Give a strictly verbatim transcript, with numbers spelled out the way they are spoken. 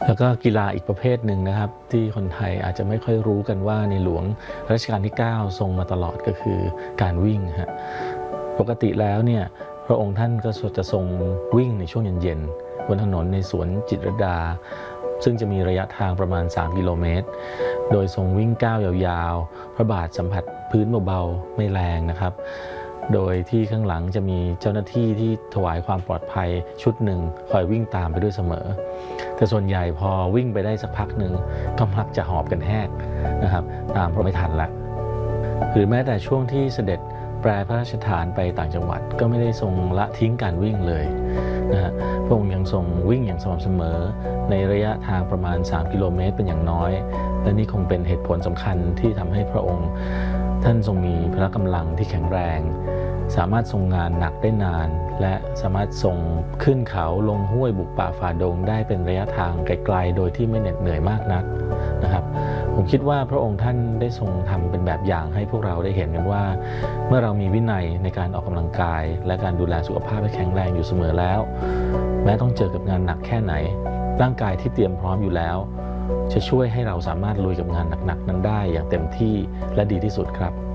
แล้วก็กีฬาอีกประเภทหนึ่งนะครับที่คนไทยอาจจะไม่ค่อยรู้กันว่าในหลวงรัชกาลที่เก้าทรงมาตลอดก็คือการวิ่งฮะปกติแล้วเนี่ยพระองค์ท่านก็จะทรงวิ่งในช่วงเย็นๆบนถนนในสวนจิตรลดาซึ่งจะมีระยะทางประมาณสามกิโลเมตรโดยทรงวิ่งก้าวยาวๆพระบาทสัมผัสพื้นเบาๆไม่แรงนะครับโดยที่ข้างหลังจะมีเจ้าหน้าที่ที่ถวายความปลอดภัยชุดหนึ่งคอยวิ่งตามไปด้วยเสมอแต่ส่วนใหญ่พอวิ่งไปได้สักพักหนึ่งก็มักจะหอบกันแหกนะครับตามเพราะไม่ทันละหรือแม้แต่ช่วงที่เสด็จแปรพระราชฐานไปต่างจังหวัดก็ไม่ได้ทรงละทิ้งการวิ่งเลยนะฮะพระองค์ยังทรงวิ่งอย่างสม่ำเสมอในระยะทางประมาณสามกิโลเมตรเป็นอย่างน้อยและนี่คงเป็นเหตุผลสำคัญที่ทำให้พระองค์ท่านทรงมีพละกำลังที่แข็งแรงสามารถทรงงานหนักได้นานและสามารถทรงขึ้นเขาลงห้วยบุกป่าฝ่าดงได้เป็นระยะทางไกลๆโดยที่ไม่เหน็ดเหนื่อยมากนักนะครับผมคิดว่าพระองค์ท่านได้ทรงทำเป็นแบบอย่างให้พวกเราได้เห็นกันว่าเมื่อเรามีวินัยในการออกกำลังกายและการดูแลสุขภาพให้แข็งแรงอยู่เสมอแล้วแม้ต้องเจอกับงานหนักแค่ไหนร่างกายที่เตรียมพร้อมอยู่แล้วจะช่วยให้เราสามารถลุยกับงานหนักๆนั้นได้อย่างเต็มที่และดีที่สุดครับ